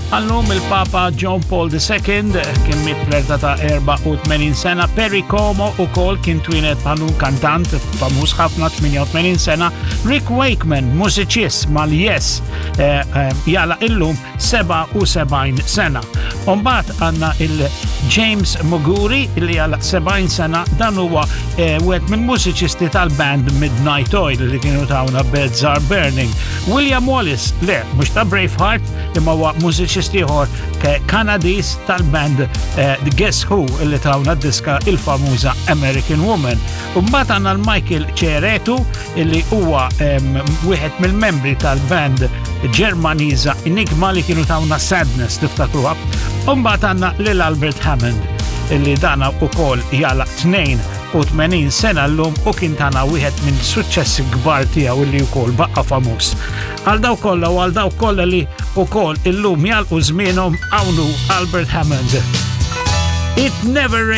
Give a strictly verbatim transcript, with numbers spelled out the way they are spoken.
Għallum il-Papa John Paul the Second kien mitlerta ta' erba' u tmenin sena, Perry Como u kol kien twinet bħalu kantant famuż ħafna tminja u tmenin sena, Rick Wakeman, mużiċist mal-Yes, eh, eh, jala illum seba' u sebgħin sena. Umbat għanna il-James Muguri li jala sebgħin sena, dan huwa eh, wieħed minn mużiċisti tal-band Midnight Oil li kienu tawna Beds Are Burning. William Wallace, le, mux ta' Braveheart, imma huwa mużiċist ieħor Kanadis tal-band uh, The Guess Who li tawna d-diska il-famuża American Woman. Umbat għanna l-Michael Ceretu illi huwa um, wieħed mill-membri tal-band Ġermaniża Enigma li kienu tawna Sadness tiftakruha. Umbat għanna lil Albert Hammond illi dana ukoll jala tnejn u tmenin sena l-lum u kien tana wieħed minn suċċessi kbar tiegħu li wkoll baqqa famuż. Għal daw kollha u għal daw kollha li wkoll illum jalqu żmienhom hawnhu Albert Hammond. It never